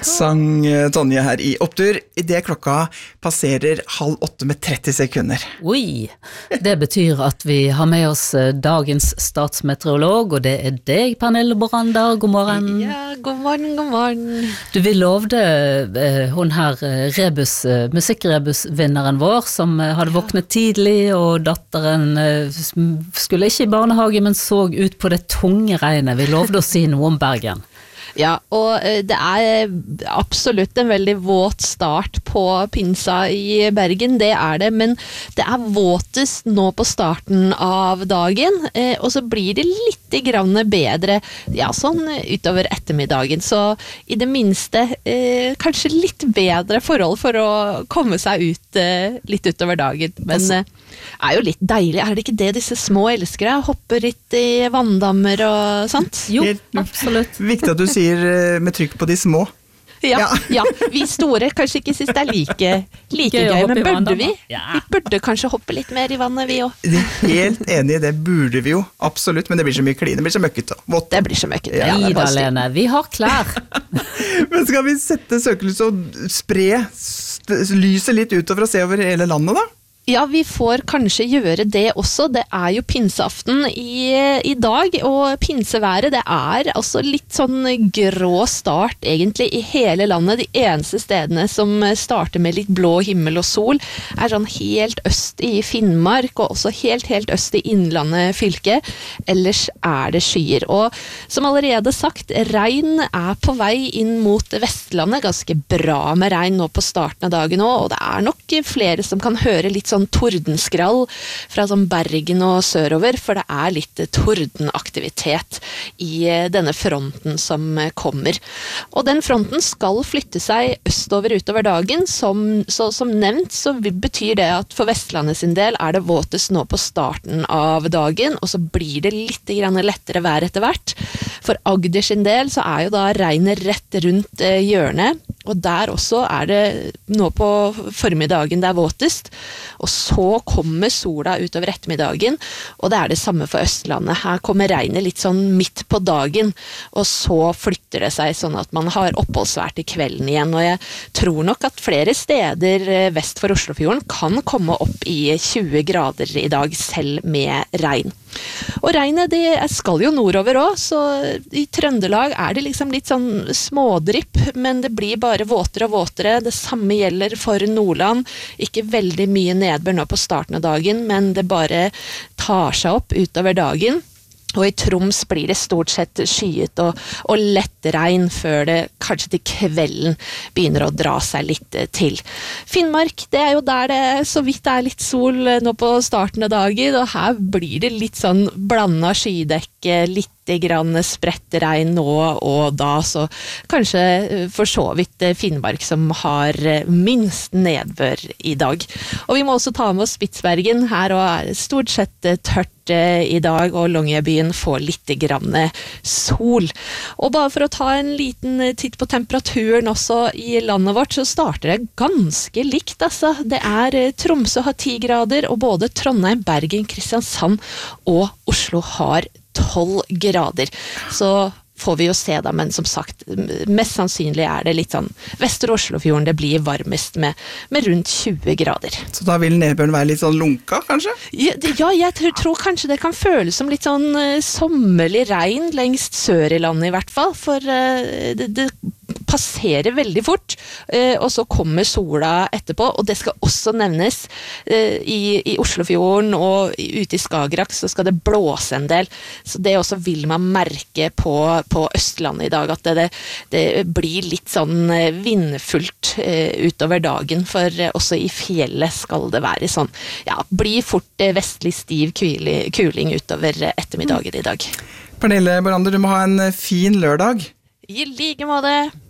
sang Tonje her i Opptur. I det klokka passerer 7:30 med 30 sekunder. Oi, det betyr at vi har med oss dagens statsmeteorolog, og det deg, Pernille Boranda. God morgen. Ja, god morgen, god morgen. Du, vi lovde hun her musikkrebus-vinneren vår, som hadde våknet tidlig, og datteren skulle ikke i barnehage, men så ut på det tunge regnet. Vi lovde å si noe om Bergen. Ja, og det absolutt en veldig våt start på pinsa i Bergen, det det, men det våtest nå på starten av dagen, og så blir det litt grann bedre, ja, sånn utover ettermiddagen, så i det minste kanskje litt bedre forhold for å komme seg ut litt utover dagen, men jo litt deilig, det ikke det disse små elskere hopper litt i vanndammer og sånt? Jo, absolutt. Viktig at du sier med trykk på de små. Ja, vi store kanskje ikke synes det like gøy, men burde vi? Vi burde kanskje hoppe litt mer i vannet, vi også. Helt enig i det, burde vi jo, absolutt, men det blir så mye klin, det blir så møkkete. Det blir så møkkete, ja. Ida, Lene, vi har klær. Men skal vi sette søkelyset og spre lyset litt utover og se over hele landet da? Ja, vi får kanskje gjøre det også. Det jo pinseaften i dag, og pinseværet, det altså litt sånn grå start egentlig i hele landet. De eneste stedene som starter med litt blå himmel og sol sånn helt øst i Finnmark, og også helt øst i Innlandet fylke. Ellers det skyer. Og som allerede sagt, regn på vei inn mot Vestlandet. Ganske bra med regn nå på starten av dagen også, og det nok flere som kan høre litt sånn tordenskrall fra sånn Bergen og sørover, for det litt tordenaktivitet i denne fronten som kommer. Og den fronten skal flytte seg østover utover dagen, som nevnt, så betyr det at for Vestlandet sin del det våtest nå på starten av dagen, og så blir det litt grann lettere vær etter hvert. For Agder sin del så jo da regnet rett rundt hjørnet, og der også det nå på formiddagen det våtest, og så kommer sola utover ettermiddagen, og det det samme for Østlandet. Her kommer regnet litt sånn midt på dagen, og så flytter det seg sånn at man har oppholdsvær til kvelden igjen, og jeg tror nok at flere steder vest for Oslofjorden kan komme opp i 20 grader i dag, selv med regn. Og regnet det skal jo nordover også, så i Trøndelag det liksom litt sånn smådripp, men det blir bare våtere og våtere. Det samme gjelder for Nordland. Ikke veldig mye nedbør nå på starten av dagen, men det bare tar seg opp utover dagen. Og i Troms blir det stort sett skyet og lett regn før det kanskje til kvelden begynner å dra seg litt til. Finnmark, det jo der det så vidt litt sol nå på starten av dagen, og her blir det litt sånn blandet skydekke, litt grann spredt regn nå og da, så kanskje for så vidt Finnmark som har minst nedbør i dag. Og vi må også ta med oss Spitsbergen, her og stort sett tørt i dag, og Longyearbyen får litt grann sol. Og bare for å ta en liten titt på temperaturen også i landet vårt, så starter det ganske likt, altså. Det Tromsø har 10 grader, og både Trondheim, Bergen, Kristiansand og Oslo har 12 grader. Så får vi jo se da, men som sagt, mest sannsynlig det litt sånn Vester Oslofjorden, det blir varmest med rundt 20 grader. Så da vil nedbøren være litt sånn lunka, kanskje? Ja, jeg tror kanskje det kan føles som litt sånn sommerlig regn lengst sør i landet i hvert fall, for det passerer veldig fort, og så kommer sola etterpå, og det skal også nevnes i Oslofjorden og ute i Skagerrak så skal det blåse en del, så det også vil man merke på Østlandet i dag, at det blir litt sånn vindfullt utover dagen, for også i fjellet skal det være sånn, ja, blir fort vestlig stiv kuling utover ettermiddagen i dag. Pernille Borander, du må ha en fin lørdag. I like måte.